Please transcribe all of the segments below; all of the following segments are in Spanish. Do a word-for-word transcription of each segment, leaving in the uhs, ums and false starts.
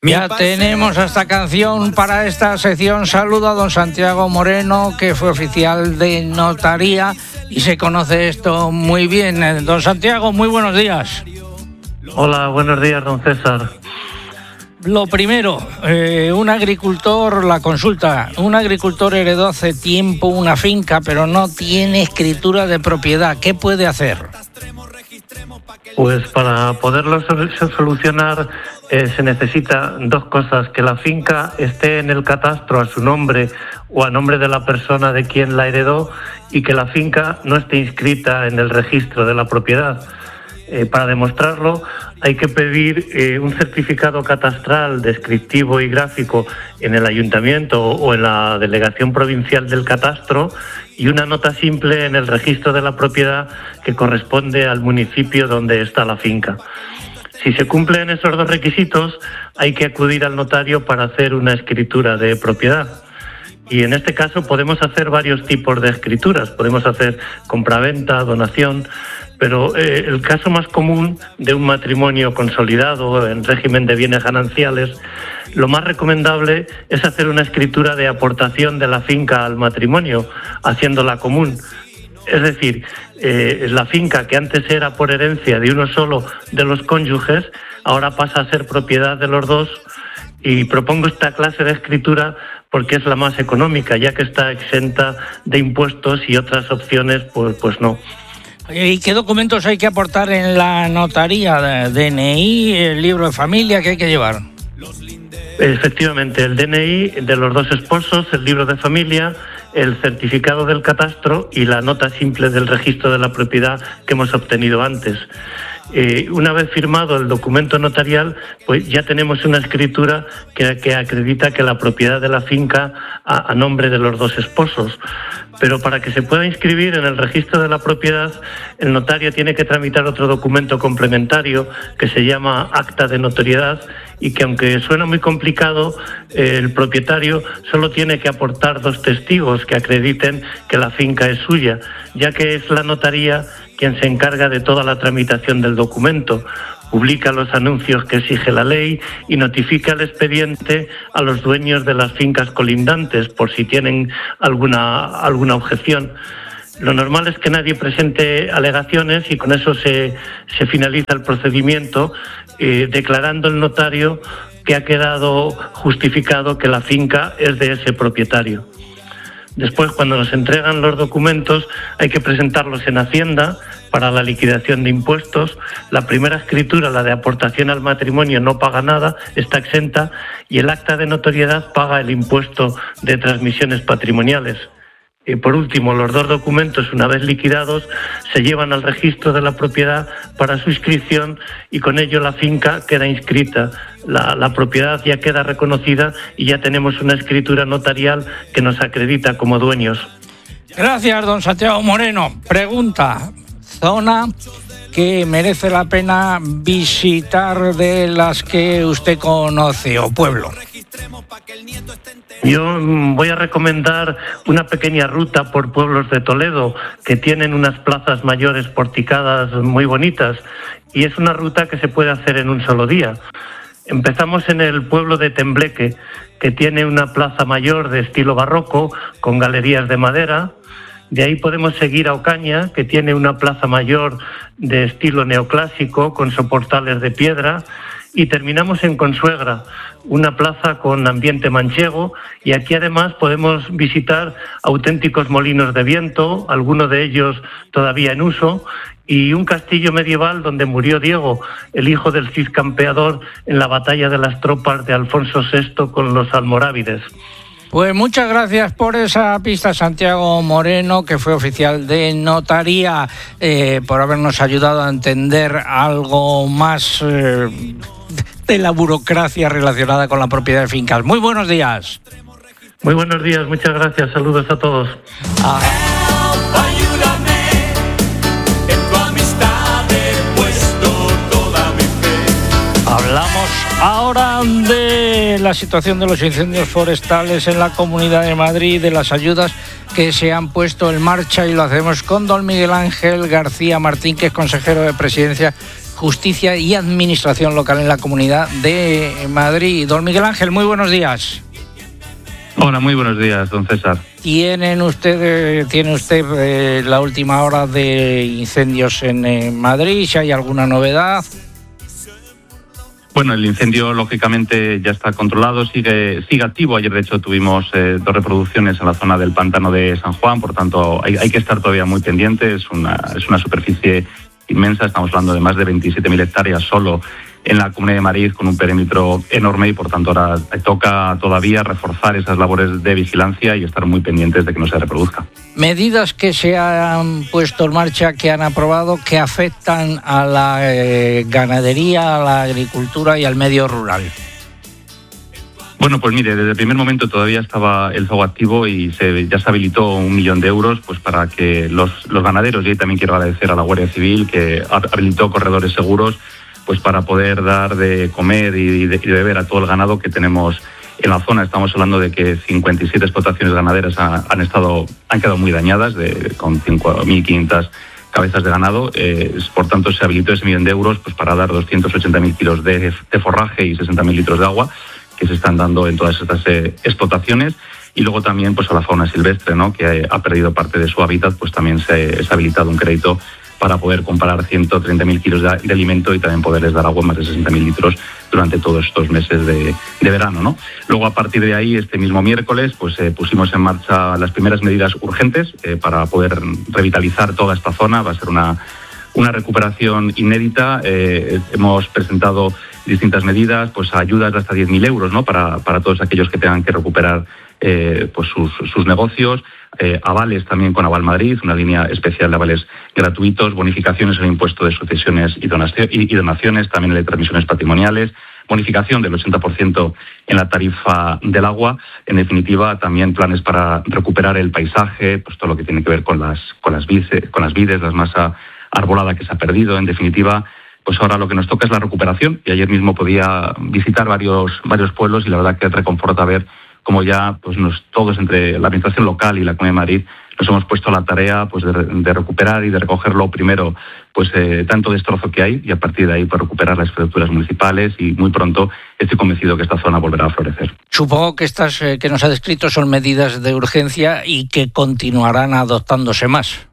Ya tenemos esta canción para esta sección. Saludo a don Santiago Moreno, que fue oficial de notaría y se conoce esto muy bien. Don Santiago, muy buenos días. Hola, buenos días, don César. Lo primero, eh, un agricultor, la consulta, un agricultor heredó hace tiempo una finca, pero no tiene escritura de propiedad. ¿Qué puede hacer? Pues para poderlo solucionar eh, se necesita dos cosas: que la finca esté en el catastro a su nombre o a nombre de la persona de quien la heredó, y que la finca no esté inscrita en el registro de la propiedad. Eh, para demostrarlo hay que pedir eh, un certificado catastral descriptivo y gráfico en el ayuntamiento o en la delegación provincial del catastro, y una nota simple en el registro de la propiedad que corresponde al municipio donde está la finca. Si se cumplen esos dos requisitos, hay que acudir al notario para hacer una escritura de propiedad. Y en este caso podemos hacer varios tipos de escrituras. Podemos hacer compraventa, donación, pero eh, el caso más común de un matrimonio consolidado en régimen de bienes gananciales, lo más recomendable es hacer una escritura de aportación de la finca al matrimonio, haciéndola común. Es decir, eh, la finca, que antes era por herencia de uno solo de los cónyuges, ahora pasa a ser propiedad de los dos, y propongo esta clase de escritura porque es la más económica, ya que está exenta de impuestos y otras opciones pues, pues no. ¿Y qué documentos hay que aportar en la notaría? ¿D N I, el libro de familia? ¿Qué hay que llevar? Efectivamente, el D N I de los dos esposos, el libro de familia, el certificado del catastro y la nota simple del registro de la propiedad que hemos obtenido antes. Eh, una vez firmado el documento notarial, pues ya tenemos una escritura que, que acredita que la propiedad de la finca a, a nombre de los dos esposos. Pero para que se pueda inscribir en el registro de la propiedad, el notario tiene que tramitar otro documento complementario que se llama acta de notoriedad, y que, aunque suena muy complicado, eh, el propietario solo tiene que aportar dos testigos que acrediten que la finca es suya, ya que es la notaría quien se encarga de toda la tramitación del documento. Publica los anuncios que exige la ley y notifica el expediente a los dueños de las fincas colindantes por si tienen alguna, alguna objeción. Lo normal es que nadie presente alegaciones, y con eso se, se finaliza el procedimiento, eh, declarando el notario que ha quedado justificado que la finca es de ese propietario. Después, cuando nos entregan los documentos, hay que presentarlos en Hacienda para la liquidación de impuestos. La primera escritura, la de aportación al matrimonio, no paga nada, está exenta, y el acta de notoriedad paga el impuesto de transmisiones patrimoniales. Y por último, los dos documentos, una vez liquidados, se llevan al registro de la propiedad para su inscripción, y con ello la finca queda inscrita. La, la propiedad ya queda reconocida y ya tenemos una escritura notarial que nos acredita como dueños. Gracias, don Santiago Moreno. Pregunta: zona que merece la pena visitar de las que usted conoce, o pueblo. Yo voy a recomendar una pequeña ruta por pueblos de Toledo que tienen unas plazas mayores porticadas muy bonitas, y es una ruta que se puede hacer en un solo día. Empezamos en el pueblo de Tembleque, que tiene una plaza mayor de estilo barroco con galerías de madera. De ahí podemos seguir a Ocaña, que tiene una plaza mayor de estilo neoclásico con soportales de piedra, y terminamos en Consuegra, una plaza con ambiente manchego, y aquí además podemos visitar auténticos molinos de viento, algunos de ellos todavía en uso, y un castillo medieval donde murió Diego, el hijo del Cid Campeador, en la batalla de las tropas de Alfonso sexto con los almorávides. Pues muchas gracias por esa pista, Santiago Moreno, que fue oficial de notaría, eh, por habernos ayudado a entender algo más eh, de la burocracia relacionada con la propiedad de fincas. Muy buenos días. Muy buenos días, muchas gracias, saludos a todos. Ah. Hablamos ahora de la situación de los incendios forestales en la Comunidad de Madrid, de las ayudas que se han puesto en marcha, y lo hacemos con don Miguel Ángel García Martín, que es consejero de Presidencia Justicia y Administración Local en la Comunidad de Madrid. Don Miguel Ángel, muy buenos días. Hola, muy buenos días, don César. ¿Tienen usted, ¿Tiene usted eh, la última hora de incendios en eh, Madrid? ¿Si hay alguna novedad? Bueno, el incendio lógicamente ya está controlado, sigue sigue activo. Ayer de hecho tuvimos eh, dos reproducciones en la zona del pantano de San Juan, por tanto hay, hay que estar todavía muy pendiente. Es una, es una superficie inmensa, estamos hablando de más de veintisiete mil hectáreas solo en la Comunidad de Madrid, con un perímetro enorme, y por tanto ahora toca todavía reforzar esas labores de vigilancia y estar muy pendientes de que no se reproduzca. Medidas que se han puesto en marcha, que han aprobado, que afectan a la eh, ganadería, a la agricultura y al medio rural. Bueno, pues mire, desde el primer momento todavía estaba el fuego activo y se, ya se habilitó un millón de euros pues para que los, los ganaderos, y ahí también quiero agradecer a la Guardia Civil, que habilitó corredores seguros pues para poder dar de comer y de, y de beber a todo el ganado que tenemos en la zona. Estamos hablando de que cincuenta y siete explotaciones ganaderas han, han estado han quedado muy dañadas, de, con cinco mil quinientas cabezas de ganado. Eh, por tanto, se habilitó ese millón de euros pues para dar doscientos ochenta mil kilos de, de forraje y sesenta mil litros de agua que se están dando en todas estas eh, explotaciones. Y luego también pues a la fauna silvestre, ¿no?, que ha perdido parte de su hábitat, pues también se, se ha habilitado un crédito para poder comprar ciento treinta mil kilos de, de alimento y también poderles dar agua, más de sesenta mil litros durante todos estos meses de, de verano, ¿no? Luego, a partir de ahí, este mismo miércoles, pues eh, pusimos en marcha las primeras medidas urgentes eh, para poder revitalizar toda esta zona. Va a ser una, una recuperación inédita. Eh, hemos presentado distintas medidas, pues ayudas de hasta diez mil euros, ¿no?, para, para todos aquellos que tengan que recuperar eh, pues sus, sus negocios. Eh, avales también con Aval Madrid, una línea especial de avales gratuitos, bonificaciones en el impuesto de sucesiones y, donación, y, y donaciones, también en transmisiones patrimoniales, bonificación del ochenta por ciento en la tarifa del agua. En definitiva, también planes para recuperar el paisaje, pues todo lo que tiene que ver con las con las vides, con las vides, la masa arbolada que se ha perdido. En definitiva, pues ahora lo que nos toca es la recuperación, y ayer mismo podía visitar varios varios pueblos y la verdad que reconforta ver como ya pues nos, todos entre la administración local y la Comunidad de Madrid nos hemos puesto a la tarea pues de, de recuperar y de recogerlo primero pues eh, tanto destrozo que hay, y a partir de ahí pues recuperar las estructuras municipales, y muy pronto estoy convencido que esta zona volverá a florecer. Supongo que estas eh, que nos ha descrito son medidas de urgencia y que continuarán adoptándose más.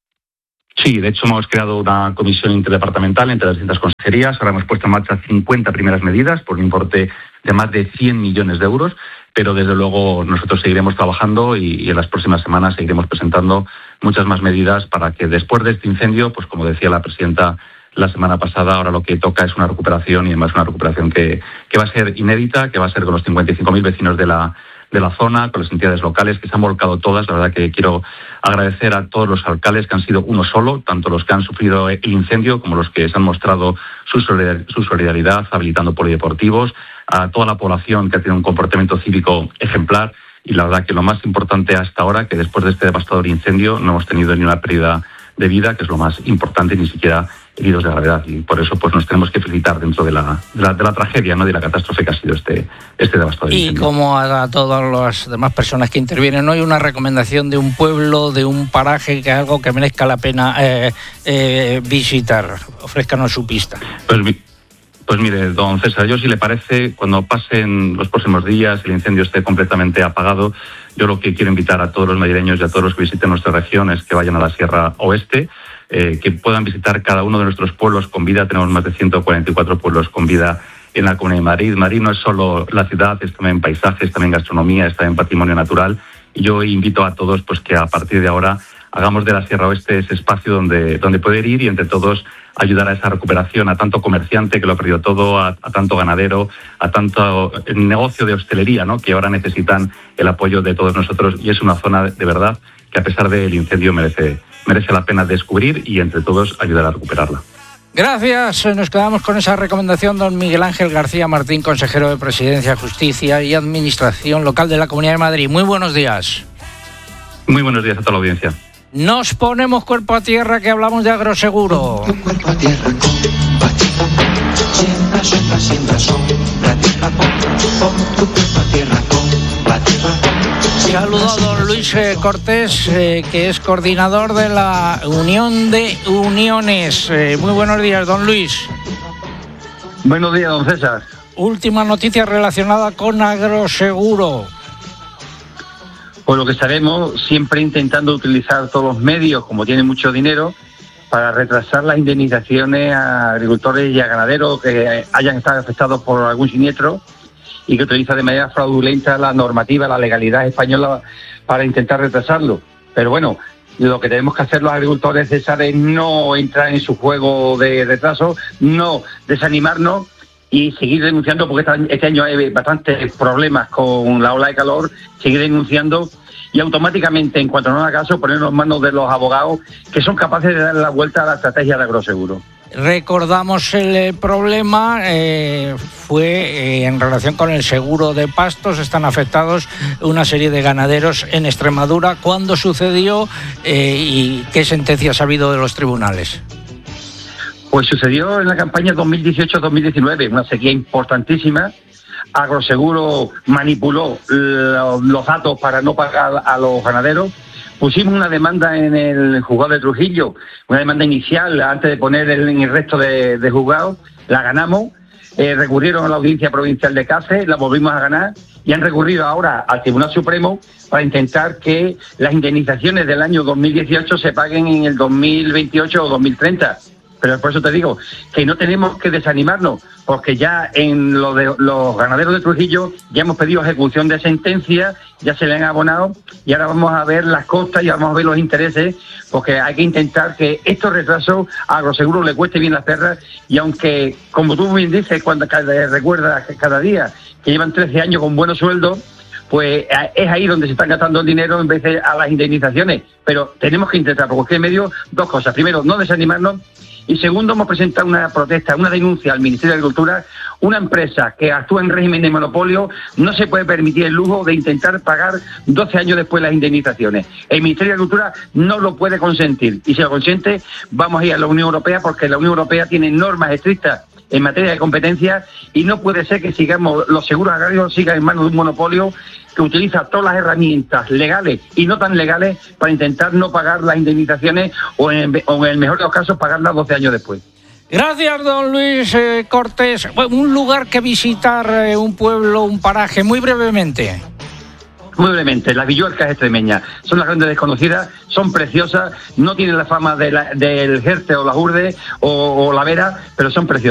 Sí, de hecho hemos creado una comisión interdepartamental entre las distintas consejerías. Ahora hemos puesto en marcha cincuenta primeras medidas por un importe de más de cien millones de euros, pero desde luego nosotros seguiremos trabajando y, y en las próximas semanas seguiremos presentando muchas más medidas para que después de este incendio, pues como decía la presidenta la semana pasada, ahora lo que toca es una recuperación, y además una recuperación que, que va a ser inédita, que va a ser con los cincuenta y cinco mil vecinos de la de la zona, con las entidades locales que se han volcado todas. La verdad que quiero agradecer a todos los alcaldes, que han sido uno solo, tanto los que han sufrido el incendio como los que se han mostrado su solidaridad habilitando polideportivos, a toda la población que ha tenido un comportamiento cívico ejemplar. Y la verdad que lo más importante hasta ahora, que después de este devastador incendio no hemos tenido ni una pérdida de vida, que es lo más importante, ni siquiera heridos de gravedad, y por eso pues nos tenemos que felicitar dentro de la, de la, de la tragedia, ¿no?, de la catástrofe que ha sido este, este devastador incendio. Y como a, a todas las demás personas que intervienen, ¿no hay una recomendación de un pueblo, de un paraje, que es algo que merezca la pena eh, eh, visitar? Ofrézcanos su pista. Pues, pues mire, don César, yo si le parece, cuando pasen los próximos días, el incendio esté completamente apagado, yo lo que quiero invitar a todos los madrileños y a todos los que visiten nuestra región es que vayan a la Sierra Oeste, eh, que puedan visitar cada uno de nuestros pueblos con vida. Tenemos más de ciento cuarenta y cuatro pueblos con vida en la Comunidad de Madrid. Madrid no es solo la ciudad, es también paisajes, es también gastronomía, es también patrimonio natural. Y yo invito a todos pues que a partir de ahora hagamos de la Sierra Oeste ese espacio donde, donde poder ir y entre todos ayudar a esa recuperación, a tanto comerciante que lo ha perdido todo, a, a tanto ganadero, a tanto negocio de hostelería, ¿no?, que ahora necesitan el apoyo de todos nosotros. Y es una zona de verdad que a pesar del incendio merece, merece la pena descubrir y entre todos ayudar a recuperarla. Gracias, nos quedamos con esa recomendación. Don Miguel Ángel García Martín, consejero de Presidencia, Justicia y Administración Local de la Comunidad de Madrid. Muy buenos días. Muy buenos días a toda la audiencia. Nos ponemos cuerpo a tierra, que hablamos de agroseguro. Pon tu cuerpo a tierra con Bachipa. Siembra, siembra, siembra, sombra, tierra, pon, pon tu cuerpo a tierra con Bachipa. Saludo a don Luis eh, Cortés, eh, que es coordinador de la Unión de Uniones. Eh, muy buenos días, don Luis. Buenos días, don César. Última noticia relacionada con Agroseguro. Pues lo que estaremos siempre intentando utilizar todos los medios, como tiene mucho dinero, para retrasar las indemnizaciones a agricultores y a ganaderos que hayan estado afectados por algún siniestro y que utiliza de manera fraudulenta la normativa, la legalidad española para intentar retrasarlo. Pero bueno, lo que tenemos que hacer los agricultores, César, es no entrar en su juego de retraso, no desanimarnos y seguir denunciando, porque este año hay bastantes problemas con la ola de calor, seguir denunciando y automáticamente, en cuanto no haga caso, ponernos en manos de los abogados que son capaces de dar la vuelta a la estrategia de Agroseguro. Recordamos el problema, eh, fue eh, en relación con el seguro de pastos. Están afectados una serie de ganaderos en Extremadura. ¿Cuándo sucedió eh, y qué sentencias ha habido de los tribunales? Pues sucedió en la campaña dos mil dieciocho dos mil diecinueve, una sequía importantísima. Agroseguro manipuló los, los datos para no pagar a los ganaderos. Pusimos una demanda en el juzgado de Trujillo, una demanda inicial antes de poner el, en el resto de, de juzgados. La ganamos, eh, recurrieron a la Audiencia Provincial de Cáceres, la volvimos a ganar y han recurrido ahora al Tribunal Supremo para intentar que las indemnizaciones del año dos mil dieciocho se paguen en el dos mil veintiocho o dos mil treinta. Pero por eso te digo que no tenemos que desanimarnos, porque ya en lo de los ganaderos de Trujillo ya hemos pedido ejecución de sentencia, ya se le han abonado y ahora vamos a ver las costas y vamos a ver los intereses, porque hay que intentar que estos retrasos a Agroseguro le cueste bien las perras. Y aunque, como tú bien dices, cuando cada, recuerdas cada día que llevan trece años con buenos sueldos, pues es ahí donde se están gastando el dinero en vez de a las indemnizaciones. Pero tenemos que intentar, por cualquier medio, dos cosas. Primero, no desanimarnos. Y segundo, hemos presentado una protesta, una denuncia al Ministerio de Agricultura. Una empresa que actúa en régimen de monopolio no se puede permitir el lujo de intentar pagar doce años después las indemnizaciones. El Ministerio de Agricultura no lo puede consentir. Y si lo consiente, vamos a ir a la Unión Europea, porque la Unión Europea tiene normas estrictas en materia de competencia y no puede ser que sigamos los seguros agrarios sigan en manos de un monopolio que utiliza todas las herramientas legales y no tan legales para intentar no pagar las indemnizaciones o en, o en el mejor de los casos pagarlas doce años después. Gracias, don Luis eh, Cortés. Un lugar que visitar, eh, un pueblo, un paraje, muy brevemente. Muy brevemente, las Villuercas extremeñas son las grandes desconocidas, son preciosas, no tienen la fama de la, del Jerte o la Urde o, o la Vera, pero son preciosas.